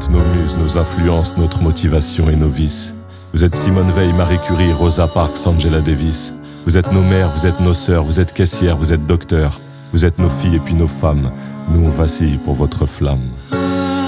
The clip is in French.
êtes nos muses, nos influences, notre motivation et nos vices. Vous êtes Simone Veil, Marie Curie, Rosa Parks, Angela Davis. Vous êtes nos mères, vous êtes nos sœurs, vous êtes caissières, vous êtes docteurs. Vous êtes nos filles et puis nos femmes. Nous on vacille pour votre flamme.